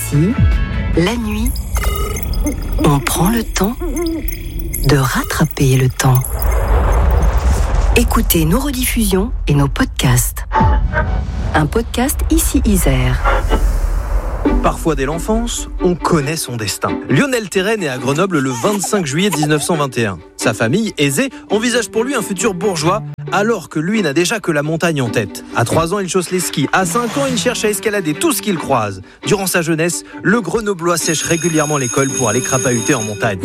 Ici, la nuit, on prend le temps de rattraper le temps. Écoutez nos rediffusions et nos podcasts. Un podcast Ici Isère. Parfois dès l'enfance, on connaît son destin. Lionel Terray naît à Grenoble le 25 juillet 1921. Sa famille, aisée, envisage pour lui un futur bourgeois, alors que lui n'a déjà que la montagne en tête. À 3 ans, il chausse les skis. À 5 ans, il cherche à escalader tout ce qu'il croise. Durant sa jeunesse, le Grenoblois sèche régulièrement l'école pour aller crapahuter en montagne.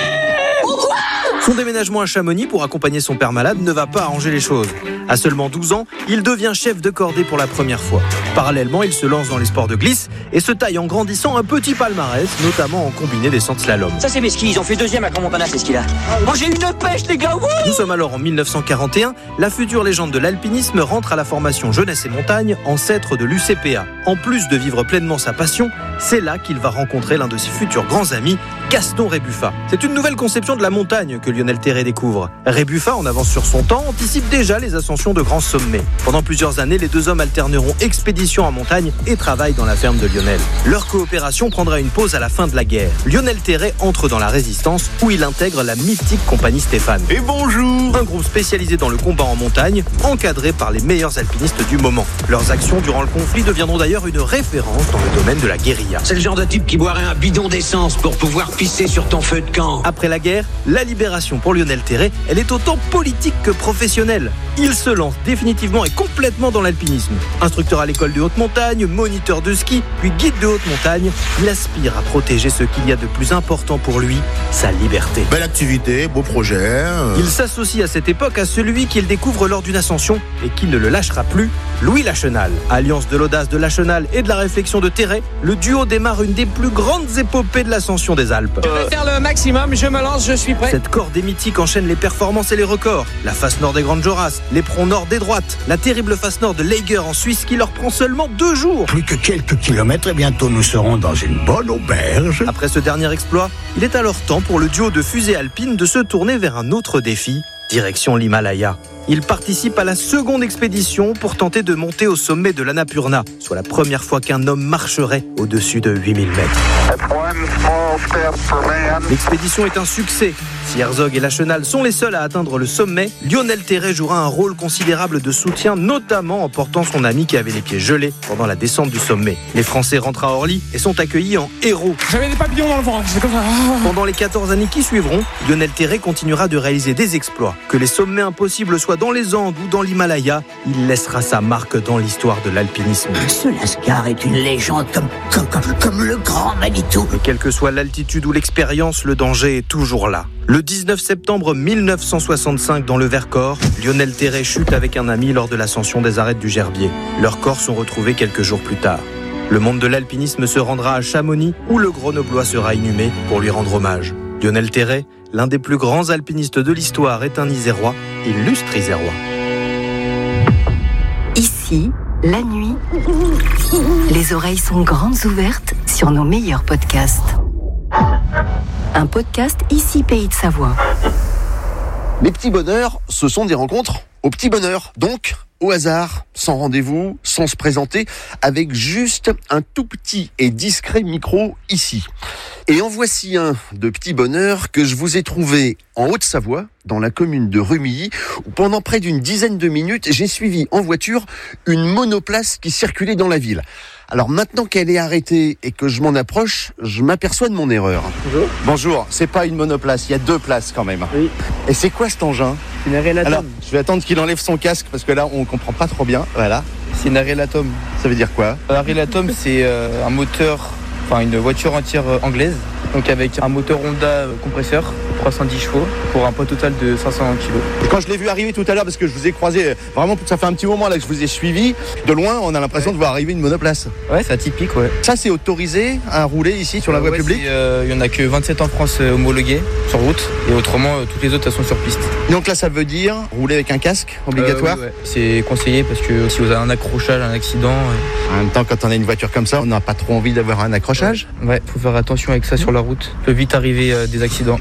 Son déménagement à Chamonix pour accompagner son père malade ne va pas arranger les choses. À seulement 12 ans, il devient chef de cordée pour la première fois. Parallèlement, il se lance dans les sports de glisse et se taille en grandissant un petit palmarès, notamment en combiné descente slalom. Ça c'est mes skis, ils ont fait 2e à Crans-Montparnasse ces skis-là. Oh, j'ai une pêche les gars, wouh! Nous sommes alors en 1941, la future légende de l'alpinisme rentre à la formation Jeunesse et Montagne, ancêtre de l'UCPA. En plus de vivre pleinement sa passion, c'est là qu'il va rencontrer l'un de ses futurs grands amis, Gaston Rébuffat. C'est une nouvelle conception de la montagne que Lionel Terray découvre. Rébuffat, en avance sur son temps, anticipe déjà les ascensions de grands sommets. Pendant plusieurs années, les deux hommes alterneront expédition en montagne et travail dans la ferme de Lionel. Leur coopération prendra une pause à la fin de la guerre. Lionel Terray entre dans la résistance où il intègre la mythique compagnie Stéphane. Et bonjour! Un groupe spécialisé dans le combat en montagne, encadré par les meilleurs alpinistes du moment. Leurs actions durant le conflit deviendront d'ailleurs une référence dans le domaine de la guérilla. C'est le genre de type qui boirait un bidon d'essence pour pouvoir pisser sur ton feu de camp. Après la guerre, la libération pour Lionel Terray, elle est autant politique que professionnelle. Il se lance définitivement et complètement dans l'alpinisme. Instructeur à l'école de haute montagne, moniteur de ski, puis guide de haute montagne, il aspire à protéger ce qu'il y a de plus important pour lui, sa liberté. Belle activité, beau projet. Il s'associe à cette époque à celui qu'il découvre lors d'une ascension et qui ne le lâchera plus, Louis Lachenal. Alliance de l'audace de Lachenal et de la réflexion de Terray, le duo démarre une des plus grandes épopées de l'ascension des Alpes. Je vais faire le maximum, je me lance, je suis prêt. Cette cordée mythique enchaîne les performances et les records. La face nord des Grandes Jorasses, l'éperon nord des Droites, la terrible face nord de Laeger en Suisse qui leur prend seulement 2 jours. Plus que quelques kilomètres et bientôt nous serons dans une bonne auberge. Après ce dernier exploit, il est alors temps pour le duo de fusées alpines de se tourner vers un autre défi, direction l'Himalaya. Il participe à la seconde expédition pour tenter de monter au sommet de l'Annapurna, soit la première fois qu'un homme marcherait au-dessus de 8000 mètres. L'expédition est un succès. Si Herzog et Lachenal sont les seuls à atteindre le sommet, Lionel Terray jouera un rôle considérable de soutien, notamment en portant son ami qui avait les pieds gelés pendant la descente du sommet. Les Français rentrent à Orly et sont accueillis en héros. J'avais des papillons dans le ventre, c'est comme ça. Pendant les 14 années qui suivront, Lionel Terray continuera de réaliser des exploits. Que les sommets impossibles soient dans les Andes ou dans l'Himalaya, il laissera sa marque dans l'histoire de l'alpinisme. Ce Lascar est une légende comme le grand Manitou. Mais quelle que soit l'altitude ou l'expérience, le danger est toujours là. Le 19 septembre 1965, dans le Vercors, Lionel Terray chute avec un ami lors de l'ascension des arêtes du Gerbier. Leurs corps sont retrouvés quelques jours plus tard. Le monde de l'alpinisme se rendra à Chamonix, où le Grenoblois sera inhumé pour lui rendre hommage. Lionel Terray, l'un des plus grands alpinistes de l'histoire, est un Isérois, illustre Isérois. Ici, la nuit, les oreilles sont grandes ouvertes sur nos meilleurs podcasts. Un podcast Ici Pays de Savoie. Les petits bonheurs, ce sont des rencontres au petit bonheur. Donc, au hasard, sans rendez-vous, sans se présenter, avec juste un tout petit et discret micro ici. Et en voici un de petit bonheur que je vous ai trouvé en Haute-Savoie, dans la commune de Rumilly, où pendant près d'une dizaine de minutes, j'ai suivi en voiture une monoplace qui circulait dans la ville. Alors maintenant qu'elle est arrêtée et que je m'en approche, je m'aperçois de mon erreur. Bonjour. Bonjour, c'est pas une monoplace, il y a 2 places quand même. Oui. Et c'est quoi cet engin ? C'est une Arelatom. Alors, je vais attendre qu'il enlève son casque parce que là, on comprend pas trop bien. Voilà. C'est une Arelatom. Ça veut dire quoi ? Arelatom, c'est un moteur, une voiture entière anglaise, donc avec un moteur Honda compresseur, 310 chevaux, pour un poids total de 500 kg. Et quand je l'ai vu arriver tout à l'heure, parce que je vous ai croisé, vraiment, ça fait un petit moment là que je vous ai suivi, de loin, on a l'impression de voir arriver une monoplace. Ouais, c'est atypique, ouais. Ça, c'est autorisé à rouler ici sur la voie publique ? Il y en a que 27 en France homologués sur route, et autrement, toutes les autres, elles sont sur piste. Donc là, ça veut dire rouler avec un casque obligatoire ? Oui. C'est conseillé parce que si vous avez un accrochage, un accident... En même temps, quand on a une voiture comme ça, on n'a pas trop envie d'avoir un accrochage ? Ouais, faut faire attention avec ça sur la route. Il peut vite arriver des accidents. Et alors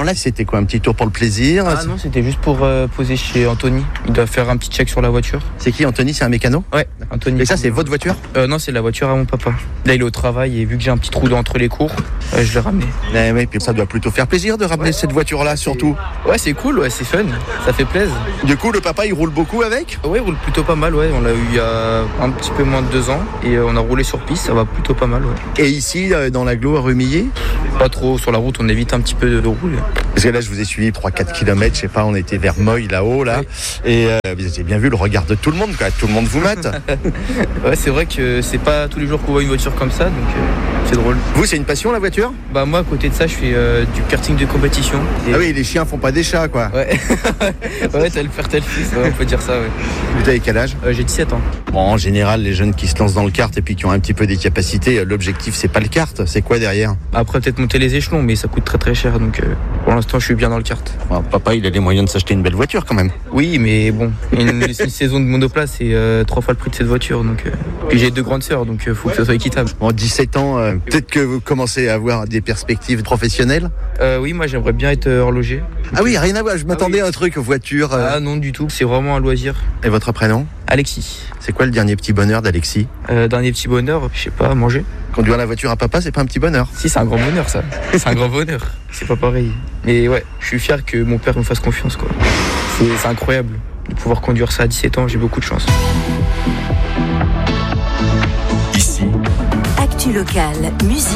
là, c'était quoi, un petit tour pour le plaisir? Ah non, c'était juste pour poser chez Anthony. Il doit faire un petit check sur la voiture. C'est qui, Anthony? C'est un mécano? Ouais, Anthony. Et ça, c'est votre voiture? Non, c'est la voiture à mon papa. Là, il est au travail et vu que j'ai un petit trou entre les cours, je l'ai ramené. Oui, puis ça doit plutôt faire plaisir de ramener cette voiture-là, surtout. Ouais, c'est cool, ouais, c'est fun. Ça fait plaisir. Du coup, le papa, il roule beaucoup avec? Ouais, il roule plutôt pas mal, ouais. On l'a eu il y a un petit peu moins de 2 ans et on a roulé sur piste, ça va plutôt pas mal, ouais. Et ici, dans l'agglo à Rumilly? Pas trop, sur la route, on évite un petit peu de rouler. Parce que là, je vous ai suivi 3-4 km, je sais pas, on était vers Moy, là-haut, là. Oui. Et vous avez bien vu le regard de tout le monde, quoi. Tout le monde vous mate. Ouais, c'est vrai que c'est pas tous les jours qu'on voit une voiture comme ça, donc c'est drôle. Vous, c'est une passion, la voiture? Bah moi, à côté de ça, je fais du karting de compétition. Et... Ah oui, les chiens font pas des chats, quoi. Ouais, ouais, t'as le père, t'as le fils, ouais, on peut dire ça, ouais. Vous avez quel âge? J'ai 17 ans. Bon, en général, les jeunes qui se lancent dans le kart et puis qui ont un petit peu des capacités, l'objectif, c'est pas le kart, c'est quoi derrière? Après, peut-être monter les échelons, mais ça coûte très très cher, donc pour l'instant, je suis bien dans le kart. Bon, papa, il a les moyens de s'acheter une belle voiture, quand même. Oui, mais bon, une saison de monoplace, c'est 3 fois le prix de cette voiture, donc... Puis j'ai 2 grandes sœurs, donc faut que ça soit équitable. En 17 ans, peut-être que vous commencez à avoir des perspectives professionnelles? Oui, moi j'aimerais bien être horloger. Ah oui, rien à voir, je m'attendais à un truc, voiture... Ah non, du tout, c'est vraiment un loisir. Et votre prénom? Alexis. C'est quoi le dernier petit bonheur d'Alexis? Dernier petit bonheur, je sais pas, manger. Conduire la voiture à papa, c'est pas un petit bonheur? Si, c'est un grand bonheur, ça. C'est un grand bonheur. C'est pas pareil. Mais ouais, je suis fier que mon père me fasse confiance, quoi. C'est incroyable de pouvoir conduire ça à 17 ans, j'ai beaucoup de chance. Ici, Actu locale, musique.